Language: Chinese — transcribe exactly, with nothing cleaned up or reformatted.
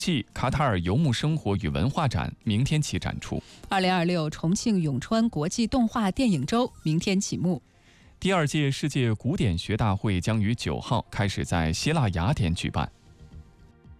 暨卡塔尔游牧生活与文化展明天起展出。 二零二六重庆永川国际动画电影周明天启幕。 第二届世界古典学大会将于九号开始在希腊雅典举办。